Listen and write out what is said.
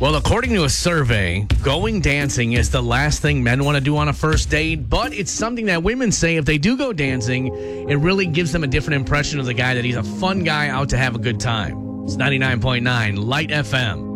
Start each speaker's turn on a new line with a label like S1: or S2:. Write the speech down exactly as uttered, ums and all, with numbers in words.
S1: Well, according to a survey, going dancing is the last thing men want to do on a first date, but it's something that women say if they do go dancing, it really gives them a different impression of the guy, that he's a fun guy out to have a good time. It's ninety-nine point nine Light F M.